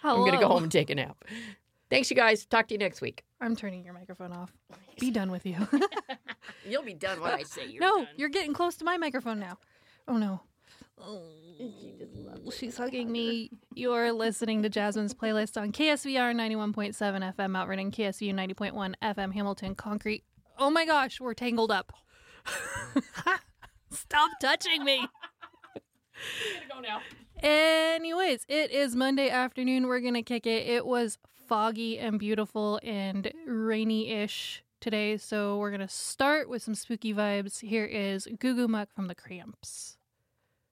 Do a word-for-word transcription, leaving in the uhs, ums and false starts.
Hello. I'm going to go home and take a nap. Thanks, you guys. Talk to you next week. I'm turning your microphone off. Be done with you. You'll be done when I say you're no, done. you're getting close to my microphone now. Oh, no. Oh, she's hugging me. You're listening to Jasmine's playlist on K S V R ninety-one point seven F M Mount Vernon, K S V U ninety point one F M Hamilton, Concrete. Oh my gosh, we're tangled up. Stop touching me. I'm going to go now. Anyways, it is Monday afternoon. We're going to kick it. It was foggy and beautiful and rainy-ish today, so we're going to start with some spooky vibes. Here is Goo Goo Muck from the Cramps.